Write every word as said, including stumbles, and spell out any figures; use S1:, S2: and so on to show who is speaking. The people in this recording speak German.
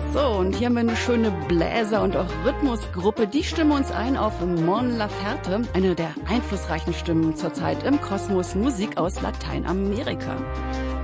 S1: So, und hier haben wir eine schöne Bläser- und auch Rhythmusgruppe. Die stimmen uns ein auf Mon Laferte, eine der einflussreichen Stimmen zurzeit im Kosmos Musik aus Lateinamerika.